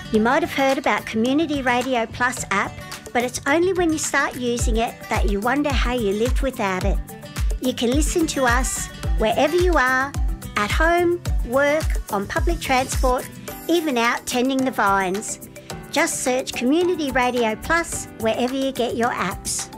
You might have heard about Community Radio Plus app, but it's only when you start using it that you wonder how you lived without it. You can listen to us wherever you are, at home, work, on public transport, even out tending the vines. Just search Community Radio Plus wherever you get your apps.